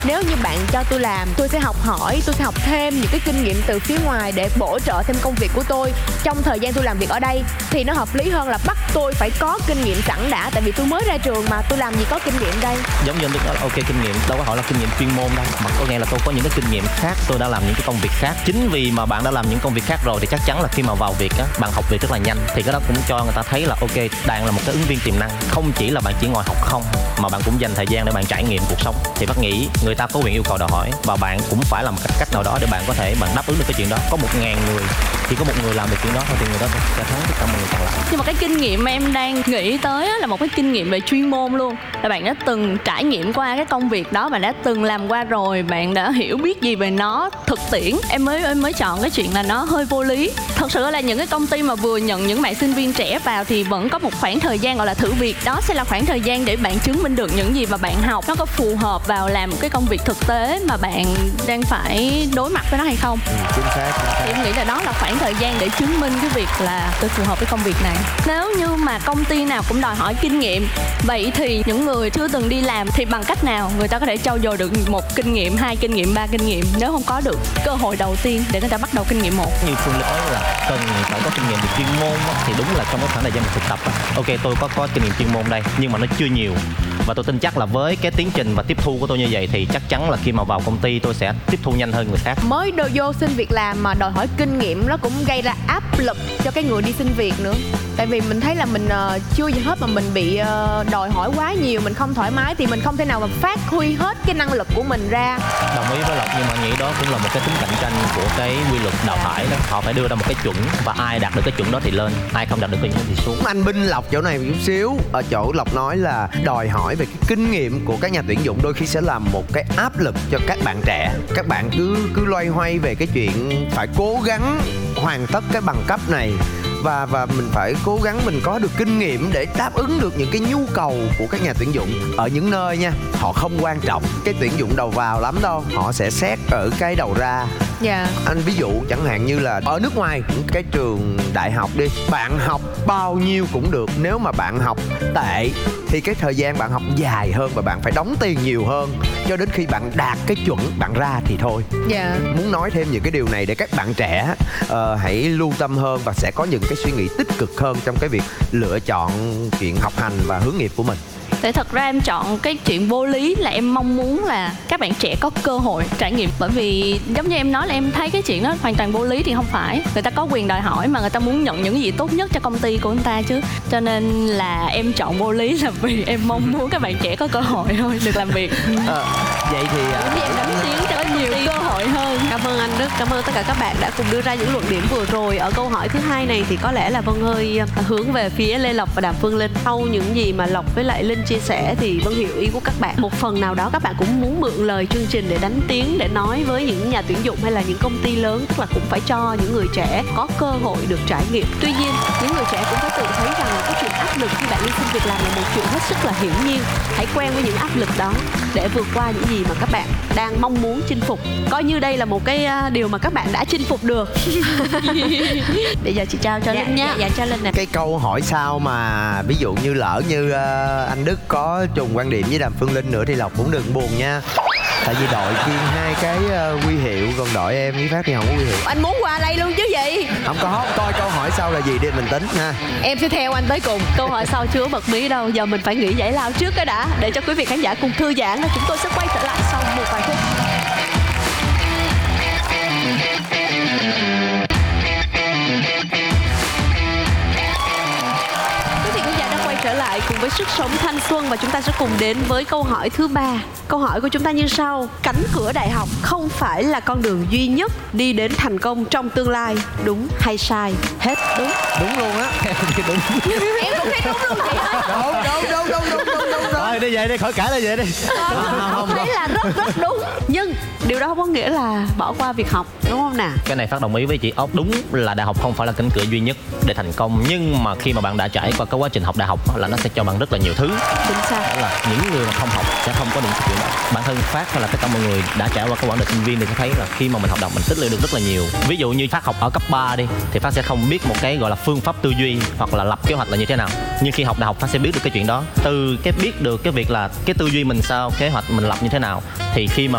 Nếu như bạn cho tôi làm, tôi sẽ học hỏi, tôi sẽ học thêm những cái kinh nghiệm từ phía ngoài để bổ trợ thêm công việc của tôi trong thời gian tôi làm việc ở đây. Thì nó hợp lý hơn là bắt tôi phải có kinh nghiệm sẵn đã. Tại vì tôi mới ra trường mà, tôi làm gì có kinh nghiệm đây. Giống như anh Đức nói là ok, kinh nghiệm đâu có hỏi là kinh nghiệm chuyên môn đâu, mà có nghe là tôi có những cái kinh nghiệm khác, tôi đã làm những cái công việc khác. Chính vì mà bạn đã làm những công việc khác rồi thì chắc chắn là khi mà vào việc á, bạn học việc rất là nhanh. Thì cái đó cũng cho người ta thấy là ok, bạn là một cái ứng viên tiềm năng. Không chỉ là bạn chỉ ngồi học không, mà bạn cũng dành thời gian để bạn trải nghiệm cuộc sống. Thì bác nghĩ người ta có quyền yêu cầu đòi hỏi, và bạn cũng phải làm một cách nào đó để bạn có thể bạn đáp ứng được cái chuyện đó. Có 1000 người, chỉ có một người làm được chuyện đó thôi thì người đó sẽ thắng tất cả mọi người còn lại. Nhưng mà cái kinh nghiệm mà em đang nghĩ tới là một cái kinh nghiệm về chuyên môn luôn, là bạn đã từng trải nghiệm qua cái công việc đó, bạn đã từng làm qua rồi, bạn đã hiểu biết gì về nó thực tiễn. Em mới chọn cái chuyện là nó hơi vô lý. Thật sự là những cái công ty mà vừa nhận những bạn sinh viên trẻ vào thì vẫn có một khoảng thời gian gọi là thử việc. Đó sẽ là khoảng thời gian để bạn chứng minh được những gì mà bạn học nó có phù hợp vào làm một cái công việc thực tế mà bạn đang phải đối mặt với nó hay không. Chính xác. Thì em nghĩ là đó là khoảng thời gian để chứng minh cái việc là tôi phù hợp với công việc này. Nếu như mà công ty nào cũng đòi hỏi kinh nghiệm, vậy thì những người chưa từng đi làm thì bằng cách nào người ta có thể trau dồi được 1 kinh nghiệm, 2 kinh nghiệm, 3 kinh nghiệm nếu không có được cơ hội đầu tiên để người ta bắt đầu kinh nghiệm 1? Như Phương nói là cần phải có kinh nghiệm về chuyên môn đó, thì đúng là trong cái khoảng thời gian thực tập đó, ok tôi có kinh nghiệm chuyên môn đây nhưng mà nó chưa nhiều. Và tôi tin chắc là với cái tiến trình và tiếp thu của tôi như vậy thì chắc chắn là khi mà vào công ty tôi sẽ tiếp thu nhanh hơn người khác. Mới vô xin việc làm mà đòi hỏi kinh nghiệm, nó cũng gây ra áp lực cho cái người đi xin việc nữa. Tại vì mình thấy là mình chưa gì hết mà mình bị đòi hỏi quá nhiều, mình không thoải mái thì mình không thể nào mà phát huy hết cái năng lực của mình ra. Đồng ý với Lộc, nhưng mà nghĩ đó cũng là một cái tính cạnh tranh của cái quy luật đào thải đó. Họ phải đưa ra một cái chuẩn và ai đạt được cái chuẩn đó thì lên, ai không đạt được cái chuẩn thì xuống. Anh binh Lộc chỗ này một chút xíu. Ở chỗ Lộc nói là đòi hỏi về cái kinh nghiệm của các nhà tuyển dụng đôi khi sẽ làm một cái áp lực cho các bạn trẻ. Các bạn cứ loay hoay về cái chuyện phải cố gắng hoàn tất cái bằng cấp này, và mình phải cố gắng mình có được kinh nghiệm để đáp ứng được những cái nhu cầu của các nhà tuyển dụng. Ở những nơi nha, họ không quan trọng cái tuyển dụng đầu vào lắm đâu, họ sẽ xét ở cái đầu ra. Dạ. Anh ví dụ chẳng hạn như là ở nước ngoài, những cái trường đại học đi, bạn học bao nhiêu cũng được. Nếu mà bạn học tệ thì cái thời gian bạn học dài hơn và bạn phải đóng tiền nhiều hơn cho đến khi bạn đạt cái chuẩn bạn ra thì thôi. Dạ. Muốn nói thêm những cái điều này để các bạn trẻ hãy lưu tâm hơn và sẽ có những cái suy nghĩ tích cực hơn trong cái việc lựa chọn chuyện học hành và hướng nghiệp của mình. Để thật ra em chọn cái chuyện vô lý là em mong muốn là các bạn trẻ có cơ hội trải nghiệm. Bởi vì giống như em nói là em thấy cái chuyện đó hoàn toàn vô lý thì không phải. Người ta có quyền đòi hỏi mà người ta muốn nhận những gì tốt nhất cho công ty của người ta chứ. Cho nên là em chọn vô lý là vì em mong muốn các bạn trẻ có cơ hội thôi, được làm việc. Vậy thì em đánh tiếng cho có nhiều cơ hội hơn. Cảm ơn anh Đức, cảm ơn tất cả các bạn đã cùng đưa ra những luận điểm vừa rồi. Ở câu hỏi thứ hai này thì có lẽ là Vân hơi hướng về phía Lê Lộc và Đàm Phương Linh. Sau những gì mà Lộc với lại Linh chia sẻ thì Vân hiểu ý của các bạn. Một phần nào đó các bạn cũng muốn mượn lời chương trình để đánh tiếng, để nói với những nhà tuyển dụng hay là những công ty lớn, tức là cũng phải cho những người trẻ có cơ hội được trải nghiệm. Tuy nhiên, những người trẻ cũng phải tự thấy rằng cái chuyện áp lực khi bạn đi xin việc làm là một chuyện hết sức là hiển nhiên. Hãy quen với những áp lực đó để vượt qua những gì mà các bạn đang mong muốn chinh phục. Coi như đây là một cái điều mà các bạn đã chinh phục được. Bây giờ chị trao cho Linh nhé. Dạ, cho Linh nè. cái câu hỏi sau mà ví dụ như lỡ như anh Đức có trùng quan điểm với Đàm Phương Linh nữa thì Lộc cũng đừng buồn nha. Tại vì đội Kiên 2 cái huy hiệu, còn đội em với Phát thì không có huy hiệu. Anh muốn qua đây luôn chứ gì? Không có, coi câu hỏi sau là gì đi mình tính ha. Em sẽ theo anh tới cùng. Câu hỏi sau chưa bật mí đâu, giờ mình phải nghĩ giải lao trước cái đã, để cho quý vị khán giả cùng thư giãn. Chúng tôi sẽ quay trở lại sau một vài phút. Trở lại cùng với sức sống thanh xuân và chúng ta sẽ cùng đến với câu hỏi thứ 3. Câu hỏi của chúng ta như sau: cánh cửa đại học không phải là con đường duy nhất đi đến thành công trong tương lai, đúng hay sai? Hết. Đúng luôn á. Đúng. Em cũng thấy đúng luôn vậy á. Đúng. Rồi đi về đi, khỏi cãi lại về đi. Không thấy là rất đúng. Nhưng điều đó không có nghĩa là bỏ qua việc học, đúng không nào? Cái này Phát đồng ý với chị Ốc, đúng là đại học không phải là cánh cửa duy nhất để thành công, nhưng mà khi mà bạn đã trải qua cái quá trình học đại học là nó sẽ cho bạn rất là nhiều thứ. Chính xác. Đó là những người mà không học sẽ không có được cái chuyện đó. Bản thân Phát hay là tất cả mọi người đã trải qua cái quãng đời sinh viên thì sẽ thấy là khi mà mình học đại học mình tích lũy được rất là nhiều. Ví dụ như Phát học ở cấp 3 đi thì Phát sẽ không biết một cái gọi là phương pháp tư duy hoặc là lập kế hoạch là như thế nào, nhưng khi học đại học Phát sẽ biết được cái chuyện đó. Từ cái biết được cái việc là cái tư duy mình sao, kế hoạch mình lập như thế nào, thì khi mà